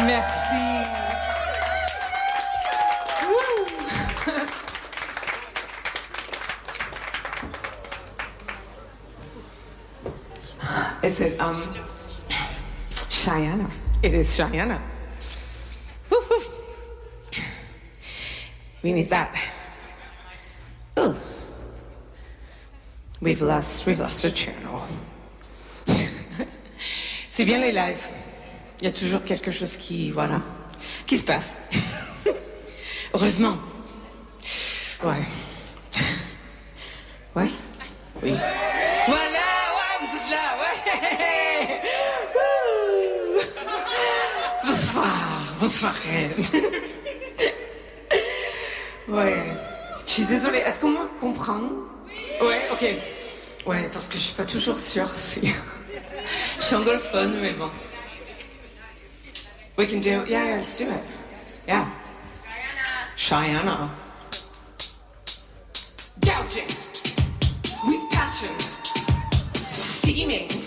Merci. Is it Cheyenne? It is Cheyenne. Woo-hoo. We need that. Ugh. We've lost a channel. C'est bien les lives. Il y a toujours quelque chose qui se passe. Heureusement. Ouais. Ouais. Oui. Voilà, ouais, vous êtes là, ouais. Bonsoir, reine. Ouais. Je suis désolée, est-ce qu'on me comprend? Ouais, ok. Ouais, parce que je suis pas toujours sûre si... Je suis anglophone, mais bon. We can do... Yeah, let's do it. Yeah. Cheyenne. Gouging. With passion. Steaming.